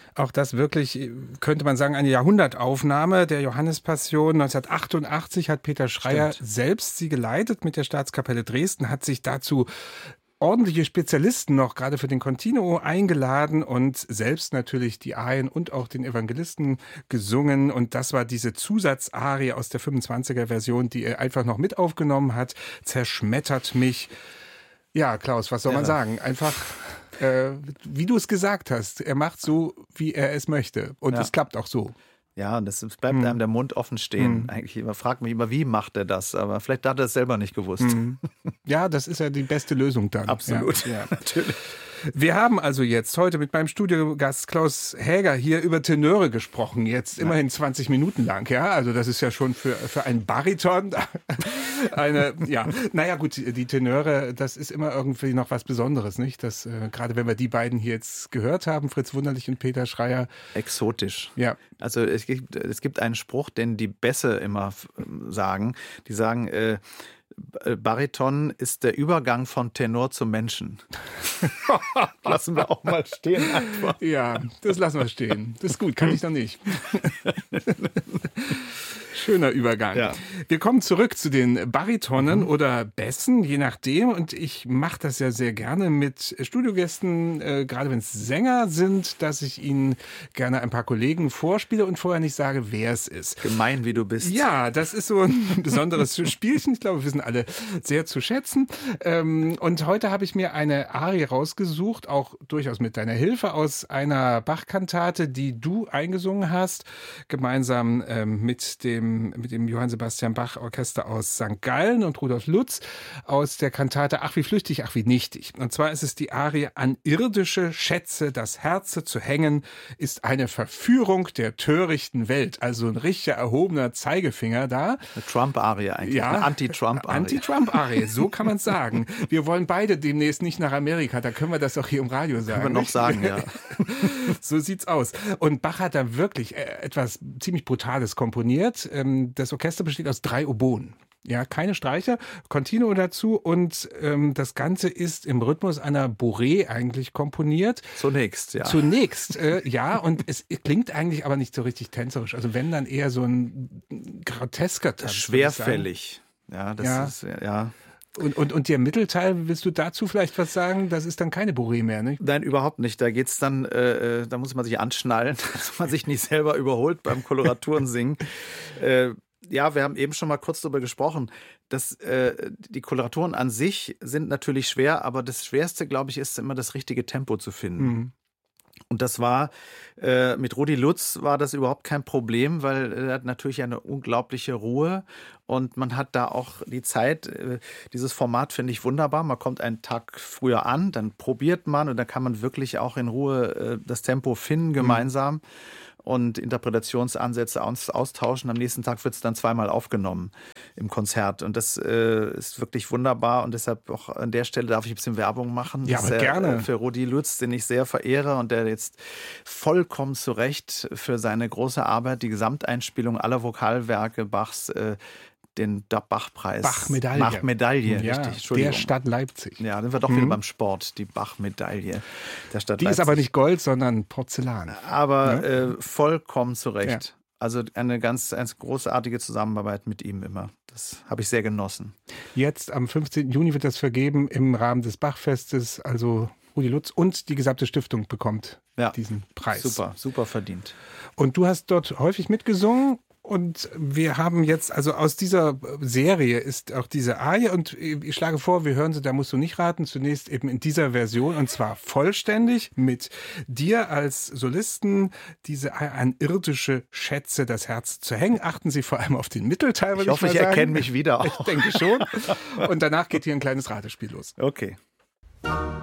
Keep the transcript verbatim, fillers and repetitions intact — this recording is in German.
Auch das wirklich, könnte man sagen, eine Jahrhundertaufnahme der Johannespassion. neunzehnhundertachtundachtzig hat Peter Schreyer Stimmt. selbst sie geleitet mit der Staatskapelle Dresden, hat sich dazu ordentliche Spezialisten noch gerade für den Continuo eingeladen und selbst natürlich die Arien und auch den Evangelisten gesungen. Und das war diese Zusatzarie aus der fünfundzwanziger-Version, die er einfach noch mit aufgenommen hat. Zerschmettert mich. Ja, Klaus, was soll man Ja. sagen? Einfach, äh, wie du es gesagt hast, er macht so, wie er es möchte. Und Ja. es klappt auch so. Ja, und es bleibt Hm. einem der Mund offen stehen. Hm. Eigentlich immer fragt mich immer, wie macht er das? Aber vielleicht hat er es selber nicht gewusst. Mhm. Ja, das ist ja die beste Lösung dann. Absolut, Ja, ja. natürlich. Wir haben also jetzt heute mit meinem Studiogast Klaus Häger hier über Tenöre gesprochen, jetzt immerhin zwanzig Minuten lang, ja, also das ist ja schon für, für einen Bariton eine, ja, naja gut, die Tenöre, das ist immer irgendwie noch was Besonderes, nicht, das, äh, gerade wenn wir die beiden hier jetzt gehört haben, Fritz Wunderlich und Peter Schreyer. Exotisch. Ja. Also es gibt, es gibt einen Spruch, den die Bässe immer sagen, die sagen, äh, Bariton ist der Übergang von Tenor zum Menschen. Lassen wir auch mal stehen einfach. Ja, das lassen wir stehen. Das ist gut, kann ich noch nicht. Schöner Übergang. Ja. Wir kommen zurück zu den Baritonen mhm. oder Bässen, je nachdem. Und ich mache das ja sehr gerne mit Studiogästen, äh, gerade wenn es Sänger sind, dass ich ihnen gerne ein paar Kollegen vorspiele und vorher nicht sage, wer es ist. Gemein, wie du bist. Ja, das ist so ein besonderes Spielchen. Ich glaube, wir sind alle sehr zu schätzen. Ähm, und heute habe ich mir eine Arie rausgesucht, auch durchaus mit deiner Hilfe, aus einer Bach-Kantate, die du eingesungen hast, gemeinsam ähm, mit dem mit dem Johann Sebastian Bach Orchester aus Sankt Gallen und Rudolf Lutz aus der Kantate Ach wie flüchtig, ach wie nichtig. Und zwar ist es die Arie An irdische Schätze das Herze zu hängen, ist eine Verführung der törichten Welt. Also ein richtiger erhobener Zeigefinger da. Eine Trump-Arie eigentlich, ja, eine Anti-Trump-Arie. Anti-Trump-Arie, so kann man es sagen. Wir wollen beide demnächst nicht nach Amerika, da können wir das auch hier im Radio sagen. Können wir noch sagen, ja. So sieht's aus. Und Bach hat da wirklich etwas ziemlich Brutales komponiert. Das Orchester besteht aus drei Oboen. Ja, keine Streicher, Continuo dazu und ähm, das Ganze ist im Rhythmus einer Bourrée eigentlich komponiert. Zunächst, ja. Zunächst, äh, ja, und es klingt eigentlich aber nicht so richtig tänzerisch. Also wenn, dann eher so ein grotesker Tanz. Schwerfällig. Ja, das ja. ist, ja. Und, und, und der Mittelteil, willst du dazu vielleicht was sagen? Das ist dann keine Bourrée mehr, nicht? Nein, überhaupt nicht. Da geht's dann, äh, da muss man sich anschnallen, dass man sich nicht selber überholt beim Koloraturen singen. äh, ja, wir haben eben schon mal kurz darüber gesprochen, dass äh, die Koloraturen an sich sind natürlich schwer, aber das Schwerste, glaube ich, ist immer das richtige Tempo zu finden. Mhm. Und das war, äh, mit Rudi Lutz war das überhaupt kein Problem, weil er hat natürlich eine unglaubliche Ruhe und man hat da auch die Zeit, äh, dieses Format finde ich wunderbar, man kommt einen Tag früher an, dann probiert man und dann kann man wirklich auch in Ruhe äh, das Tempo finden gemeinsam. Mhm. Und Interpretationsansätze aus, austauschen. Am nächsten Tag wird es dann zweimal aufgenommen im Konzert. Und das äh, ist wirklich wunderbar. Und deshalb auch an der Stelle darf ich ein bisschen Werbung machen. Ja, aber er, gerne. Für Rudi Lutz, den ich sehr verehre und der jetzt vollkommen zu Recht für seine große Arbeit, die Gesamteinspielung aller Vokalwerke Bachs, äh, den Bach-Preis. Bach-Medaille. Bach-Medaille, ja, richtig. Entschuldigung. Der Stadt Leipzig. Ja, dann sind wir doch mhm. wieder beim Sport, die Bach-Medaille der Stadt die Leipzig. Die ist aber nicht Gold, sondern Porzellan. Aber ja? äh, vollkommen zu Recht. Ja. Also eine ganz, ganz großartige Zusammenarbeit mit ihm immer. Das habe ich sehr genossen. Jetzt am fünfzehnten Juni wird das vergeben im Rahmen des Bachfestes. Also Rudi Lutz und die gesamte Stiftung bekommt ja. diesen Preis. Super, super verdient. Und du hast dort häufig mitgesungen. Und wir haben jetzt, also aus dieser Serie ist auch diese Arie und ich schlage vor, wir hören sie, da musst du nicht raten, zunächst eben in dieser Version und zwar vollständig mit dir als Solisten, diese an irdische Schätze das Herz zu hängen. Achten Sie vor allem auf den Mittelteil, würde ich, ich hoffe, mal ich sagen. erkenne mich wieder auch. Ich denke schon. Und danach geht hier ein kleines Ratespiel los. Okay.